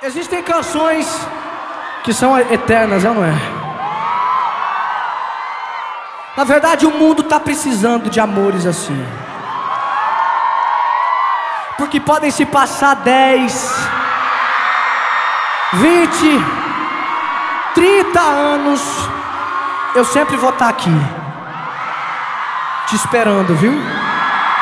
Existem canções que são eternas, não é? Na verdade, o mundo está precisando de amores assim. Porque podem se passar 10, 20, 30 anos, eu sempre vou estar aqui, te esperando, viu?